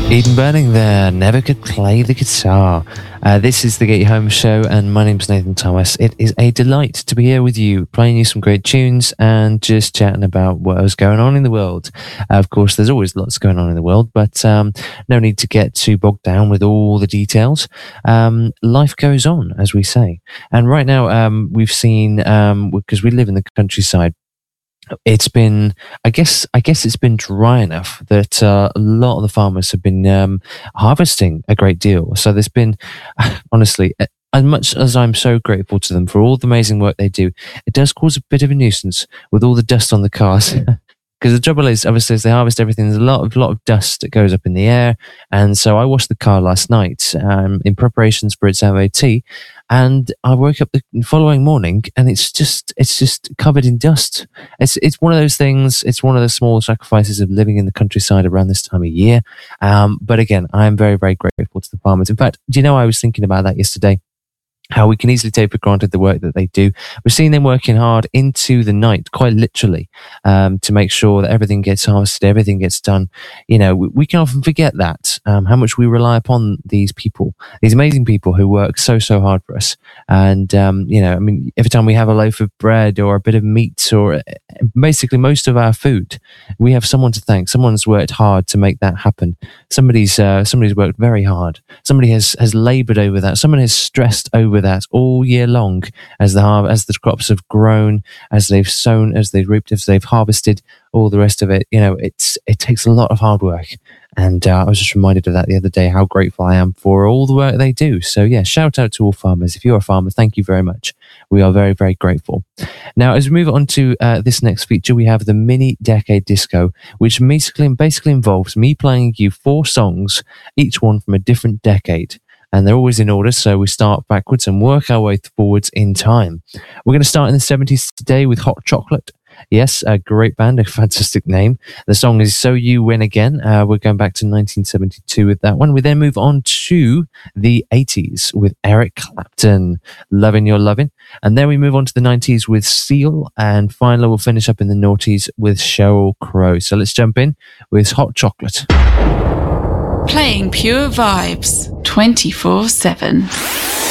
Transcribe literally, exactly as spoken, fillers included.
Eden Burning there, never could play the guitar. Uh, this is the Get You Home show, and my name's Nathan Thomas. It is a delight to be here with you, playing you some great tunes and just chatting about what was going on in the world. Uh, of course, there's always lots going on in the world, but um, no need to get too bogged down with all the details. Um, life goes on, as we say. And right now, um, we've seen, um, because we live in the countryside, it's been, I guess, I guess it's been dry enough that uh, a lot of the farmers have been um, harvesting a great deal. So there's been, honestly, as much as I'm so grateful to them for all the amazing work they do, it does cause a bit of a nuisance with all the dust on the cars. Because the trouble is, obviously, as they harvest everything, there's a lot of lot of dust that goes up in the air. And so I washed the car last night um, in preparations for its M O T, and I woke up the following morning, and it's just it's just covered in dust. It's it's one of those things. It's one of the small sacrifices of living in the countryside around this time of year. Um, but again, I am very very grateful to the farmers. In fact, do you know I was thinking about that yesterday? How we can easily take for granted the work that they do. We're seeing them working hard into the night, quite literally, um, to make sure that everything gets harvested, everything gets done. You know, we, we can often forget that, um, how much we rely upon these people, these amazing people who work so, so hard for us. And, um, you know, I mean, every time we have a loaf of bread or a bit of meat or basically most of our food, we have someone to thank. Someone's worked hard to make that happen. Somebody's, uh, somebody's worked very hard. Somebody has, has labored over that. Someone has stressed over that all year long as the har- as the crops have grown, as they've sown, as they've reaped, as they've harvested, all the rest of it. You know, it's it takes a lot of hard work. And uh, I was just reminded of that the other day, how grateful I am for all the work they do. So yeah, shout out to all farmers. If you're a farmer, thank you very much. We are very, very grateful. Now, as we move on to uh, this next feature, we have the Mini Decade Disco, which basically, basically involves me playing you four songs, each one from a different decade. And they're always in order, so we start backwards and work our way forwards in time. We're going to start in the seventies today with Hot Chocolate. Yes, a great band, a fantastic name. The song is So You Win Again. Uh, we're going back to nineteen seventy-two with that one. We then move on to the eighties with Eric Clapton, Lovin' Your Lovin'. And then we move on to the nineties with Seal. And finally, we'll finish up in the noughties with Sheryl Crow. So let's jump in with Hot Chocolate. Playing pure vibes twenty-four seven.